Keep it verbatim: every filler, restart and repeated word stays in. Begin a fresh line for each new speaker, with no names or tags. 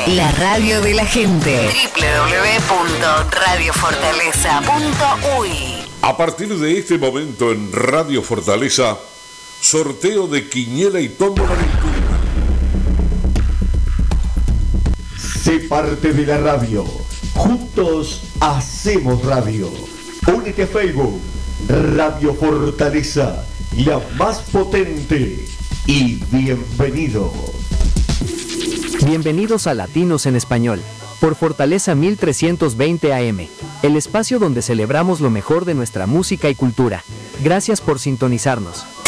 la radio de la gente. doble u doble u doble u punto radio fortaleza punto u y.
A partir de este momento en Radio Fortaleza, sorteo de quiniela y tómbola nocturna.
Sé parte de la radio. Juntos hacemos radio. Únete a Facebook. Radio Fortaleza, la más potente. Y bienvenido.
Bienvenidos a Latinos en Español, por Fortaleza mil trescientos veinte A M, el espacio donde celebramos lo mejor de nuestra música y cultura. Gracias por sintonizarnos.